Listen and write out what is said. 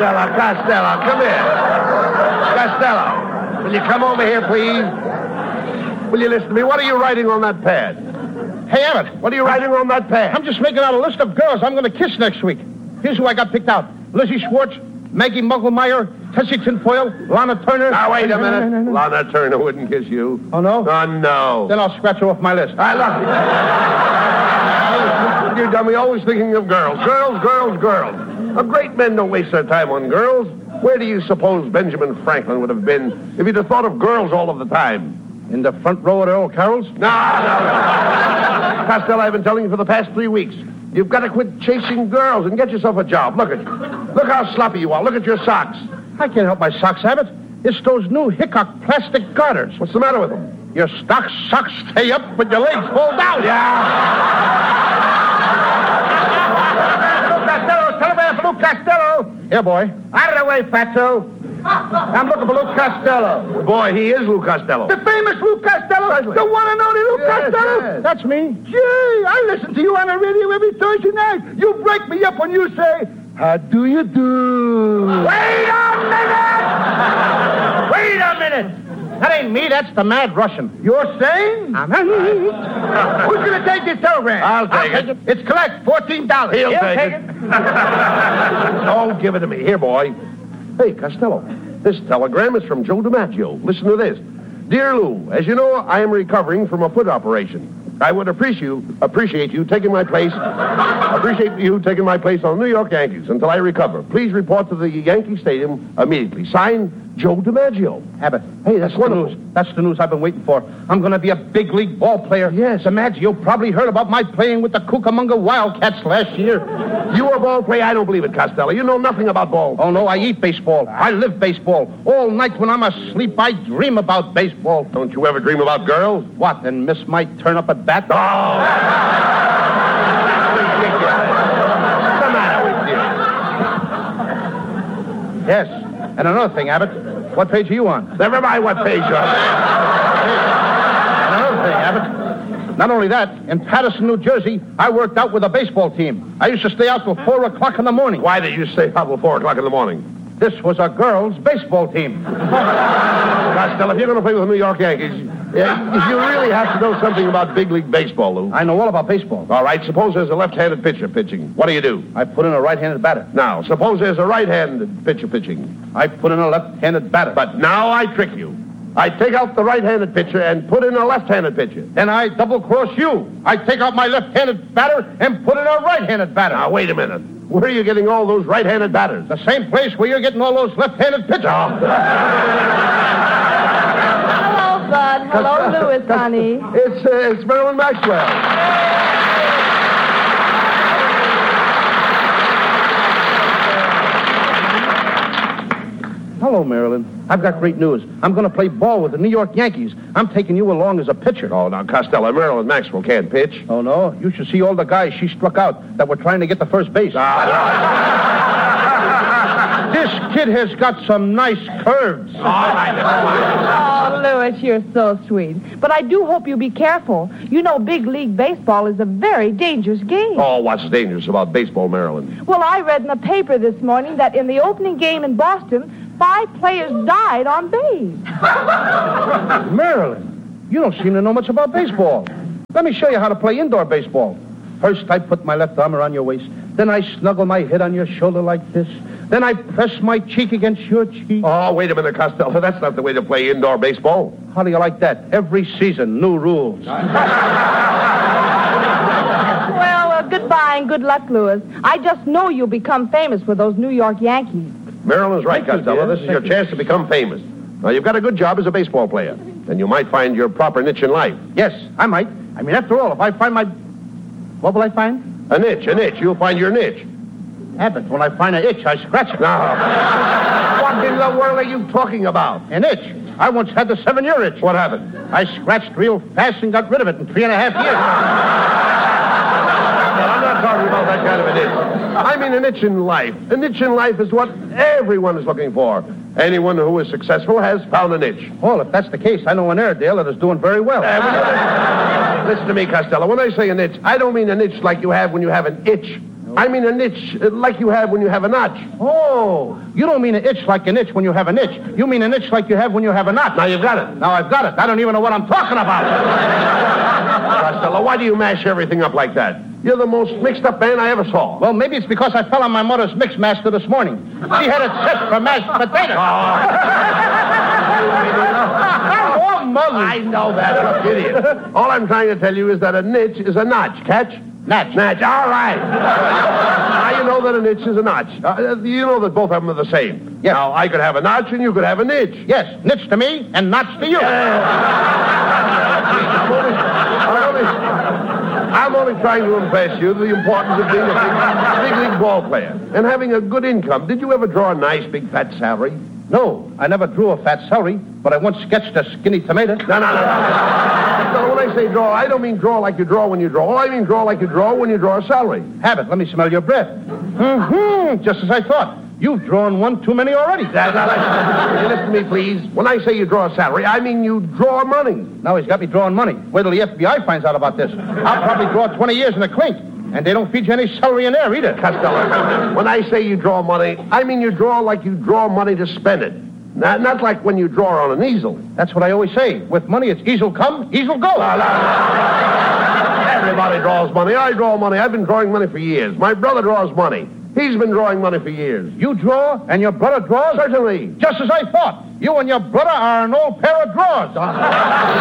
Costello, come here. Costello, will you come over here, please? Will you listen to me? What are you writing on that pad? Hey, Abbott. What are you writing on that pad? I'm just making out a list of girls I'm going to kiss next week. Here's who I got picked out. Lizzie Schwartz, Maggie Mugglemeyer, Tessie Tinfoil, Lana Turner. Now, wait a minute. Lana Turner wouldn't kiss you. Oh, no? Oh, no. Then I'll scratch her off my list. I love you. You dummy, always thinking of girls. Girls. A great men don't waste their time on girls. Where do you suppose Benjamin Franklin would have been if he'd have thought of girls all of the time? In the front row at Earl Carroll's? No. Costello, I've been telling you for the past 3 weeks. You've got to quit chasing girls and get yourself a job. Look how sloppy you are. Look at your socks. I can't help my socks, Abbott. It's those new Hickok plastic garters. What's the matter with them? Your socks stay up, but your legs fall down. Telegram for Luke Costello. Here, boy. Out of the way, Fatso. I'm looking for Luke Costello. Boy, he is Luke Costello. The famous Luke Costello. The one and only Luke Costello. Yes. That's me. Gee, I listen to you on the radio every Thursday night. You break me up when you say, how do you do? Wait a minute. That ain't me. That's the Mad Russian. You're saying? Who's going to take this telegram? I'll take it. It's collect, $14. He'll take it. Don't give it to me. Here, boy. Hey, Costello, this telegram is from Joe DiMaggio. Listen to this. Dear Lou, as you know, I am recovering from a foot operation. I would appreciate you taking my place. Appreciate you taking my place on the New York Yankees until I recover. Please report to the Yankee Stadium immediately. Signed, Joe DiMaggio. Abbott. Hey, that's wonderful. The news. That's the news I've been waiting for. I'm going to be a big league ball player. Yes. DiMaggio probably heard about my playing with the Cucamonga Wildcats last year. You a ball player? I don't believe it, Costello. You know nothing about ball. Oh, no, I eat baseball. I live baseball. All night when I'm asleep, I dream about baseball. Don't you ever dream about girls? What, and Miss might turn up at bat? Oh! What's the matter with you? Yes. And another thing, Abbott. What page are you on? Never mind what page you're on. Another thing, Abbott. Not only that, in Patterson, New Jersey, I worked out with a baseball team. I used to stay out till 4 o'clock in the morning. Why did you stay out till 4 o'clock in the morning? This was a girls' baseball team. Costello, if you're going to play with the New York Yankees, you really have to know something about big league baseball, Lou. I know all about baseball. All right, suppose there's a left-handed pitcher pitching. What do? I put in a right-handed batter. Now, suppose there's a right-handed pitcher pitching. I put in a left-handed batter. But now I trick you. I take out the right-handed pitcher and put in a left-handed pitcher. Then I double-cross you. I take out my left-handed batter and put in a right-handed batter. Now, wait a minute. Where are you getting all those right-handed batters? The same place where you're getting all those left-handed pitchers. Hello, Bud. Hello, Louis, honey. It's Marilyn Maxwell. Hello, Marilyn. I've got great news. I'm going to play ball with the New York Yankees. I'm taking you along as a pitcher. Oh, now, Costello, Marilyn Maxwell can't pitch. Oh, no? You should see all the guys she struck out that were trying to get to first base. This kid has got some nice curves. Oh, Louis, you're so sweet. But I do hope you be careful. You know big league baseball is a very dangerous game. Oh, what's dangerous about baseball, Marilyn? Well, I read in the paper this morning that in the opening game in Boston, 5 players died on base. Marilyn, you don't seem to know much about baseball. Let me show you how to play indoor baseball. First, I put my left arm around your waist. Then I snuggle my head on your shoulder like this. Then I press my cheek against your cheek. Oh, wait a minute, Costello. That's not the way to play indoor baseball. How do you like that? Every season, new rules. Well, goodbye and good luck, Louis. I just know you'll become famous with those New York Yankees. Marilyn's right, Thank you, Costello. dear. This is your chance to become famous. Now, you've got a good job as a baseball player, and you might find your proper niche in life. Yes, I might. I mean, after all, if I find my... What will I find? A niche. You'll find your niche. Abbott, when I find an itch, I scratch it. Now, what in the world are you talking about? An itch? I once had the 7-year itch. What happened? I scratched real fast and got rid of it in 3.5 years. No, I'm not talking about that kind of an itch. I mean an itch in life. An itch in life is what everyone is looking for. Anyone who is successful has found a niche. Well, if that's the case, I know an Airedale that is doing very well. Listen to me, Costello. When I say an itch, I don't mean an itch like you have when you have an itch. I mean a niche, like you have when you have a notch. Oh, you don't mean an itch like an itch when you have an itch. You mean an itch like you have when you have a notch. Now you've got it. Now I've got it. I don't even know what I'm talking about. Costello, why do you mash everything up like that? You're the most mixed-up man I ever saw. Well, maybe it's because I fell on my mother's mix master this morning. She had it set for mashed potatoes. Oh, mother. I know that, you idiot. All I'm trying to tell you is that a niche is a notch. Catch? Natch. Natch. All right. Now you know that a niche is a notch. You know that both of them are the same. Yes. Now, I could have a notch and you could have a niche. Yes, niche to me and notch to you. I'm only trying to impress you the importance of being a big league ball player and having a good income. Did you ever draw a nice big fat salary? No, I never drew a fat celery, but I once sketched a skinny tomato. No. No, when I say draw, I don't mean draw like you draw when you draw. I mean draw like you draw when you draw a salary. Have it. Let me smell your breath. Mm-hmm. Just as I thought. You've drawn one too many already. You listen to me, please. When I say you draw a salary, I mean you draw money. Now he's got me drawing money. Wait till the FBI finds out about this. I'll probably draw 20 years in the clink. And they don't feed you any celery in there either. Costello, when I say you draw money, I mean you draw like you draw money to spend it. Not like when you draw on an easel. That's what I always say. With money, it's easel come, easel go. Everybody draws money. I draw money. I've been drawing money for years. My brother draws money. He's been drawing money for years. You draw, and your brother draws? Certainly. Just as I thought. You and your brother are an old pair of drawers.